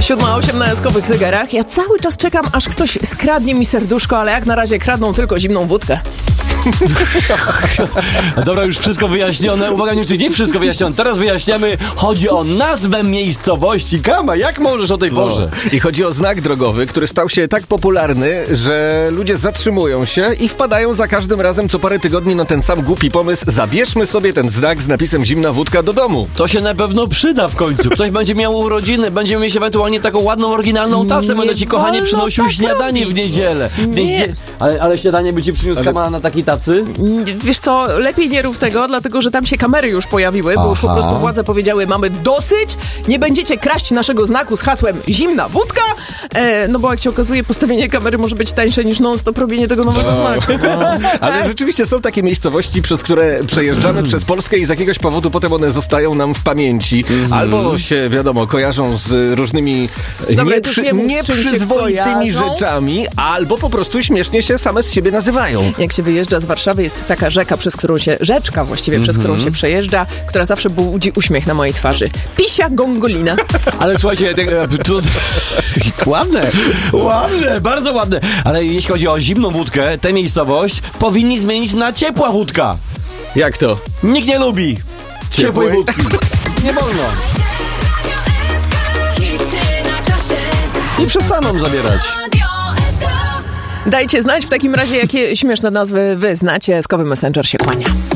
7:08 na eskowych zegarach. Ja cały czas czekam, aż ktoś skradnie mi serduszko, ale jak na razie kradną tylko zimną wódkę. Dobra, już wszystko wyjaśnione. Uwaga, nie wszystko wyjaśnione. Teraz wyjaśniamy. Chodzi o nazwę miejscowości. Kama, jak możesz o tej porze? I chodzi o znak drogowy, który stał się tak popularny, że ludzie zatrzymują się i wpadają za każdym razem co parę tygodni na ten sam głupi pomysł. Zabierzmy sobie ten znak z napisem zimna wódka do domu. To się na pewno przyda w końcu. Ktoś będzie miał urodziny, będzie mieć ewentualnie taką ładną, oryginalną tacę. Będę ci, kochanie, przynosił tak śniadanie robić. w niedzielę. Nie. Ale śniadanie by ci przyniósł Kama na takiej tacy? Wiesz co, lepiej nie rób tego, dlatego że tam się kamery już pojawiły, bo już po prostu władze powiedziały, mamy dosyć, nie będziecie kraść naszego znaku z hasłem zimna wódka, no bo jak się okazuje, postawienie kamery może być tańsze niż non-stop robienie tego nowego znaku. Ale rzeczywiście są takie miejscowości, przez które przejeżdżamy przez Polskę i z jakiegoś powodu potem one zostają nam w pamięci. Albo się, wiadomo, kojarzą z różnymi nieprzyzwoitymi rzeczami, albo po prostu śmiesznie się same z siebie nazywają. Jak się wyjeżdża z Warszawy, jest taka rzeczka, rzeczka właściwie, przez którą się przejeżdża, która zawsze budzi uśmiech na mojej twarzy. Pisia Gongolina. Ale słuchajcie, ładne, bardzo ładne. Ale jeśli chodzi o zimną wódkę, tę miejscowość powinni zmienić na ciepła wódka. Jak to? Nikt nie lubi ciepłej wódki. Nie wolno. I przestaną zabierać. Dajcie znać w takim razie, jakie śmieszne nazwy wy znacie. Eskowy Messenger się kłania.